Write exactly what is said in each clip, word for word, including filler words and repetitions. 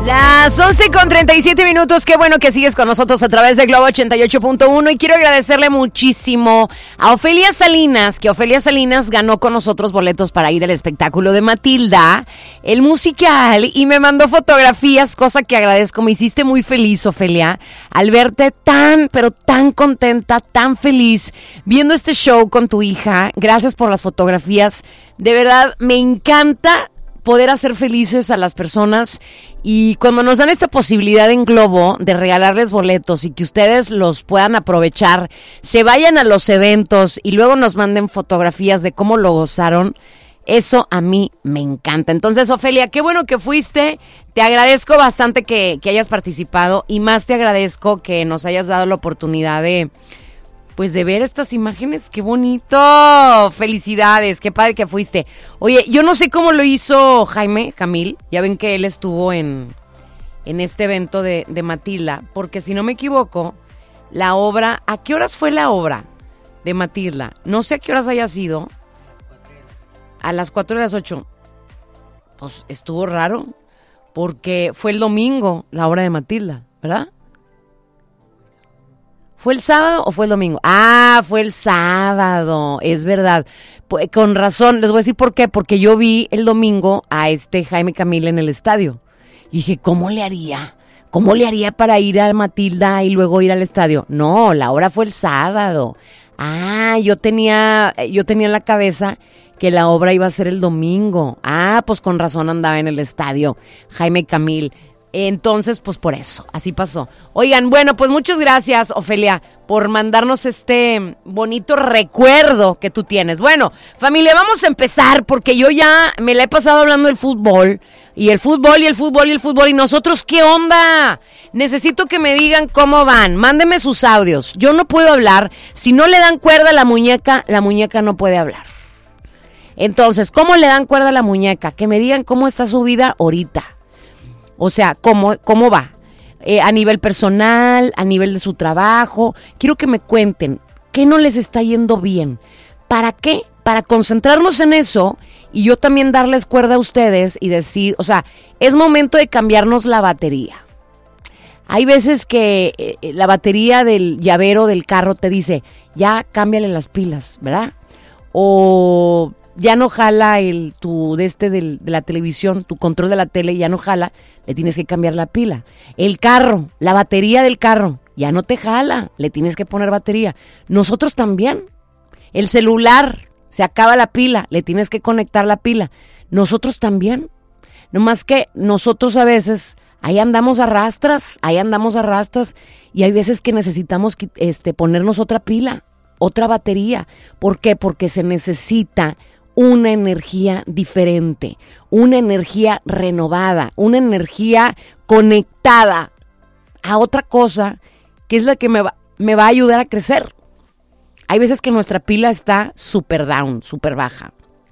Las once con treinta y siete minutos, qué bueno que sigues con nosotros a través de Globo ochenta y ocho punto uno y quiero agradecerle muchísimo a Ofelia Salinas, que Ofelia Salinas ganó con nosotros boletos para ir al espectáculo de Matilda, el musical, y me mandó fotografías, cosa que agradezco, me hiciste muy feliz, Ofelia, al verte tan, pero tan contenta, tan feliz, viendo este show con tu hija. Gracias por las fotografías, de verdad me encanta poder hacer felices a las personas, y cuando nos dan esta posibilidad en Globo de regalarles boletos y que ustedes los puedan aprovechar, se vayan a los eventos y luego nos manden fotografías de cómo lo gozaron, eso a mí me encanta. Entonces, Ofelia, qué bueno que fuiste, te agradezco bastante que, que hayas participado y más te agradezco que nos hayas dado la oportunidad de... pues de ver estas imágenes, qué bonito, felicidades, qué padre que fuiste. Oye, yo no sé cómo lo hizo Jaime Camil, ya ven que él estuvo en, en este evento de, de Matilda, porque si no me equivoco, la obra, ¿a qué horas fue la obra de Matilda? No sé a qué horas haya sido, a las cuatro de las ocho, pues estuvo raro, porque fue el domingo la obra de Matilda, ¿verdad? ¿Fue el sábado o fue el domingo? Ah, fue el sábado, es verdad. Pues, con razón, les voy a decir por qué. Porque yo vi el domingo a este Jaime Camil en el estadio. Y dije, ¿cómo le haría? ¿Cómo le haría para ir a Matilda y luego ir al estadio? No, la hora fue el sábado. Ah, yo tenía, yo tenía en la cabeza que la obra iba a ser el domingo. Ah, pues con razón andaba en el estadio Jaime Camil. Entonces, pues por eso, así pasó. Oigan, bueno, pues muchas gracias, Ofelia, por mandarnos este bonito recuerdo que tú tienes. Bueno, familia, vamos a empezar, porque yo ya me la he pasado hablando del fútbol, y el fútbol, y el fútbol, y el fútbol, y nosotros, ¿qué onda? Necesito que me digan cómo van, mándenme sus audios. Yo no puedo hablar, si no le dan cuerda a la muñeca, la muñeca no puede hablar. Entonces, ¿cómo le dan cuerda a la muñeca? Que me digan cómo está su vida ahorita. O sea, ¿cómo, cómo va? Eh, a nivel personal, a nivel de su trabajo. Quiero que me cuenten qué no les está yendo bien. ¿Para qué? Para concentrarnos en eso y yo también darles cuerda a ustedes y decir, o sea, es momento de cambiarnos la batería. Hay veces que eh, la batería del llavero del carro te dice, ya cámbiale las pilas, ¿verdad? O... ya no jala el tu de este del, de la televisión, tu control de la tele ya no jala, le tienes que cambiar la pila. El carro, la batería del carro, ya no te jala, le tienes que poner batería. Nosotros también. El celular, se acaba la pila, le tienes que conectar la pila. Nosotros también. No más que nosotros a veces, ahí andamos a rastras, ahí andamos a rastras, y hay veces que necesitamos este, ponernos otra pila, otra batería. ¿Por qué? Porque se necesita una energía diferente, una energía renovada, una energía conectada a otra cosa que es la que me va, me va a ayudar a crecer. Hay veces que nuestra pila está super down, super baja.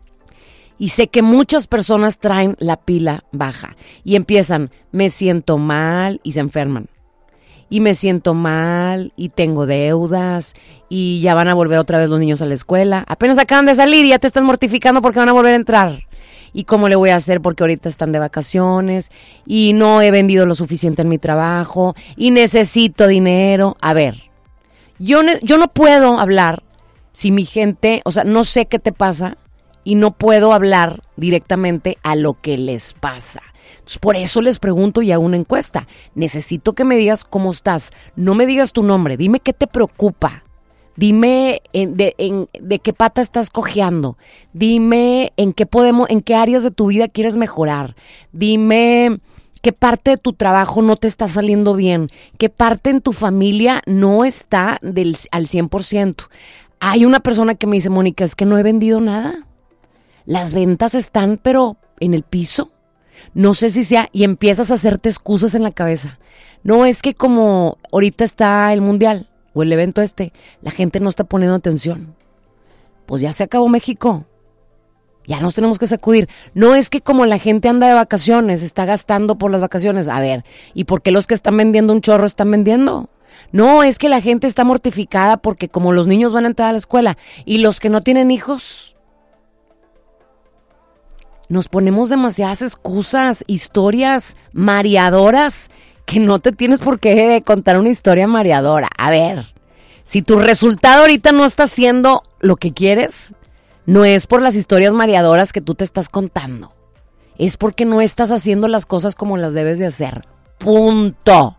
Y sé que muchas personas traen la pila baja y empiezan, me siento mal y se enferman. Y me siento mal, y tengo deudas, y ya van a volver otra vez los niños a la escuela. Apenas acaban de salir y ya te estás mortificando porque van a volver a entrar. ¿Y cómo le voy a hacer? Porque ahorita están de vacaciones, y no he vendido lo suficiente en mi trabajo, y necesito dinero. A ver, yo, ne- yo no puedo hablar si mi gente, o sea, no sé qué te pasa, y no puedo hablar directamente a lo que les pasa. Entonces, por eso les pregunto y hago una encuesta. Necesito que me digas cómo estás. No me digas tu nombre. Dime qué te preocupa. Dime en, de, en, de qué pata estás cojeando. Dime en qué podemos, en qué áreas de tu vida quieres mejorar. Dime qué parte de tu trabajo no te está saliendo bien. Qué parte en tu familia no está del, al cien por ciento. Hay una persona que me dice, Mónica, es que no he vendido nada. Las ventas están, pero en el piso. No sé si sea, y empiezas a hacerte excusas en la cabeza. No, es que como ahorita está el mundial o el evento este, la gente no está poniendo atención. Pues ya se acabó México. Ya nos tenemos que sacudir. No es que como la gente anda de vacaciones, está gastando por las vacaciones. A ver, ¿y por qué los que están vendiendo un chorro están vendiendo? No, es que la gente está mortificada porque como los niños van a entrar a la escuela y los que no tienen hijos... nos ponemos demasiadas excusas, historias mareadoras, que no te tienes por qué contar una historia mareadora. A ver, si tu resultado ahorita no está siendo lo que quieres, no es por las historias mareadoras que tú te estás contando. Es porque no estás haciendo las cosas como las debes de hacer. Punto.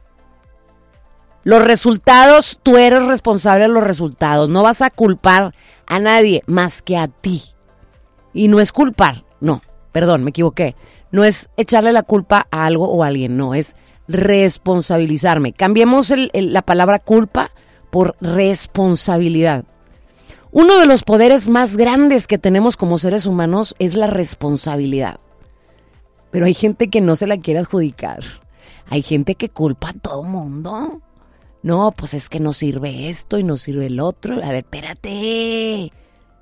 Los resultados, tú eres responsable de los resultados. No vas a culpar a nadie más que a ti. Y no es culpar, no, perdón, me equivoqué. No es echarle la culpa a algo o a alguien, no, es responsabilizarme. Cambiemos el, el, la palabra culpa por responsabilidad. Uno de los poderes más grandes que tenemos como seres humanos es la responsabilidad. Pero hay gente que no se la quiere adjudicar. Hay gente que culpa a todo mundo. No, pues es que no sirve esto y no sirve el otro. A ver, espérate.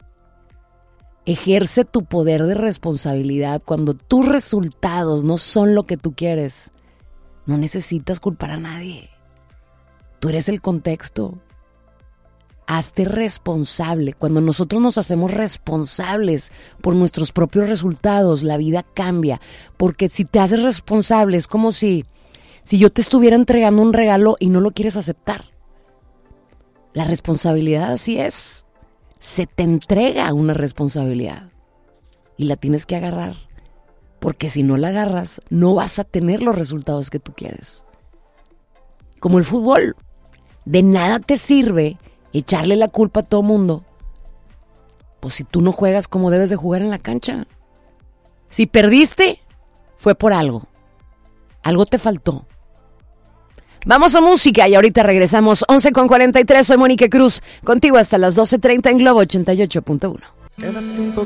Ejerce tu poder de responsabilidad. Cuando tus resultados no son lo que tú quieres, no necesitas culpar a nadie. Tú eres el contexto. Hazte responsable. Cuando nosotros nos hacemos responsables por nuestros propios resultados, la vida cambia. Porque si te haces responsable, es como si, si yo te estuviera entregando un regalo y no lo quieres aceptar. La responsabilidad así es. Se te entrega una responsabilidad y la tienes que agarrar, porque si no la agarras no vas a tener los resultados que tú quieres. Como el fútbol, de nada te sirve echarle la culpa a todo mundo, pues si tú no juegas como debes de jugar en la cancha. Si perdiste, fue por algo, algo te faltó. Vamos a música y ahorita regresamos. once con cuarenta y tres, soy Mónica Cruz, contigo hasta las doce treinta en Globo ochenta y ocho punto uno. Quédate un poco